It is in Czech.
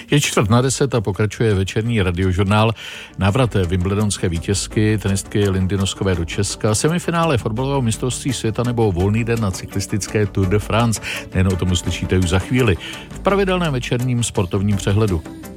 Je 9:45 a pokračuje večerní radiožurnál. Návrat wimbledonské vítězky, tenistky Lindy Noskové do Česka, semifinále fotbalového mistrovství světa nebo volný den na cyklistické Tour de France. Nejen o tom uslyšíte už za chvíli v pravidelném večerním sportovním přehledu.